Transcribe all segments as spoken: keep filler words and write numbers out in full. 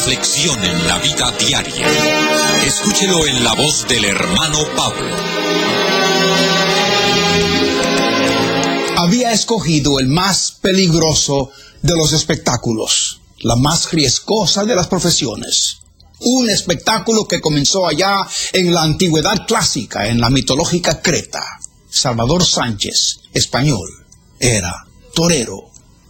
Reflexión en la vida diaria. Escúchelo en la voz del hermano Pablo. Había escogido el más peligroso de los espectáculos, la más riesgosa de las profesiones. Un espectáculo que comenzó allá en la antigüedad clásica, en la mitológica Creta. Salvador Sánchez, español, era torero.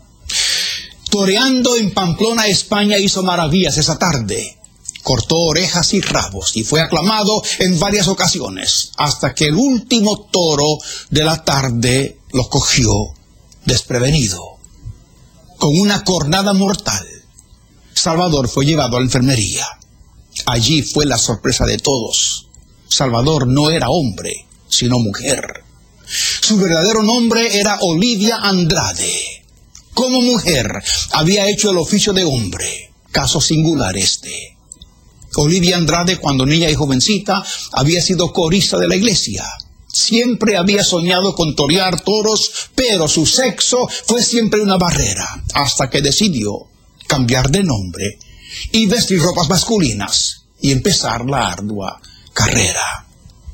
Toreando en Pamplona, España, hizo maravillas esa tarde. Cortó orejas y rabos y fue aclamado en varias ocasiones, hasta que el último toro de la tarde lo cogió desprevenido. Con una cornada mortal, Salvador fue llevado a la enfermería. Allí fue la sorpresa de todos. Salvador no era hombre, sino mujer. Su verdadero nombre era Olivia Andrade. Como mujer, había hecho el oficio de hombre. Caso singular este. Olivia Andrade, cuando niña y jovencita, había sido corista de la iglesia. Siempre había soñado con torear toros, pero su sexo fue siempre una barrera, hasta que decidió cambiar de nombre y vestir ropas masculinas y empezar la ardua carrera.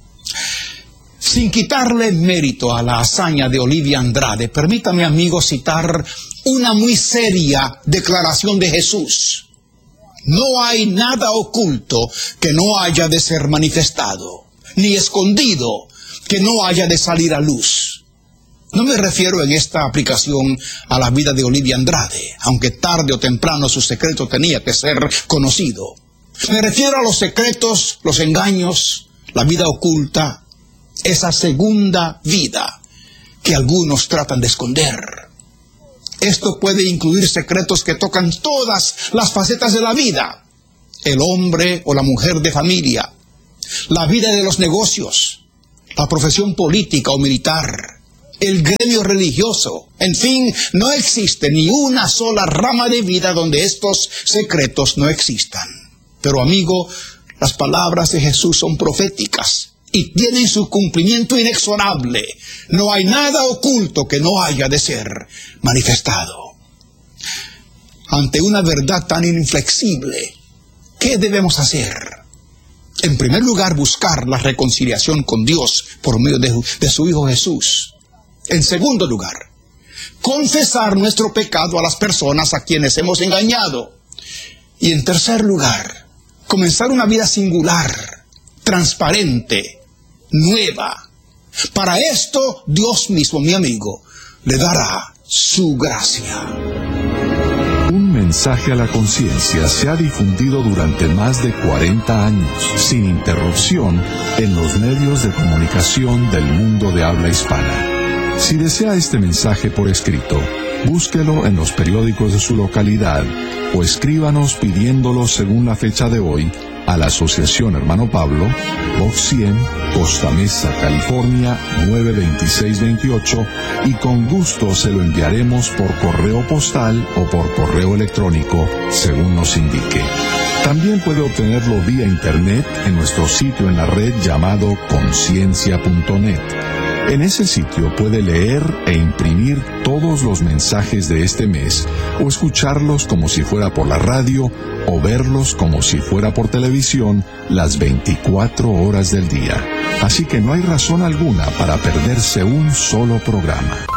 Sin quitarle mérito a la hazaña de Olivia Andrade, permítame, amigo, citar una muy seria declaración de Jesús. No hay nada oculto que no haya de ser manifestado, ni escondido que no haya de salir a luz. No me refiero en esta aplicación a la vida de Olivia Andrade, aunque tarde o temprano su secreto tenía que ser conocido. Me refiero a los secretos, los engaños, la vida oculta, esa segunda vida que algunos tratan de esconder. Esto puede incluir secretos que tocan todas las facetas de la vida. El hombre o la mujer de familia, la vida de los negocios, la profesión política o militar, el gremio religioso. En fin, no existe ni una sola rama de vida donde estos secretos no existan. Pero, amigo, las palabras de Jesús son proféticas y tienen su cumplimiento inexorable. No hay nada oculto que no haya de ser manifestado. Ante una verdad tan inflexible, ¿qué debemos hacer? En primer lugar, buscar la reconciliación con Dios por medio de, de su Hijo Jesús. En segundo lugar, confesar nuestro pecado a las personas a quienes hemos engañado. Y en tercer lugar, comenzar una vida singular, transparente, nueva. Para esto, Dios mismo, mi amigo, le dará su gracia. Un mensaje a la conciencia se ha difundido durante más de cuarenta años, sin interrupción, en los medios de comunicación del mundo de habla hispana. Si desea este mensaje por escrito, búsquelo en los periódicos de su localidad o escríbanos pidiéndolo según la fecha de hoy a la Asociación Hermano Pablo, Box cien, Costa Mesa, California, nueve dos seis dos ocho, y con gusto se lo enviaremos por correo postal o por correo electrónico, según nos indique. También puede obtenerlo vía internet en nuestro sitio en la red llamado conciencia punto net. En ese sitio puede leer e imprimir todos los mensajes de este mes, o escucharlos como si fuera por la radio, o verlos como si fuera por televisión las veinticuatro horas del día. Así que no hay razón alguna para perderse un solo programa.